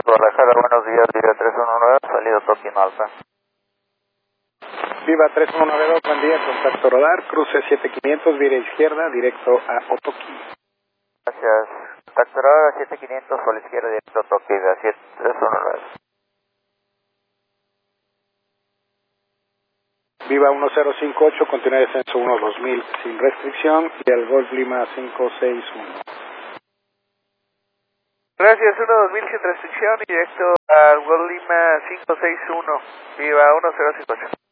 Guadalajara, buenos días, Viva 319, salido Tokin Alfa. Viva 3192, buen día, contacto radar, cruce 7500, vía izquierda, directo a Otoki. Gracias. Contacto radar 7500, por la izquierda, directo a Otoki, de 319. Viva 1058, continúa descenso 12000 sin restricción y al Golf Lima 561. Gracias, 12000 sin restricción y directo al World Lima 561. Viva 1058.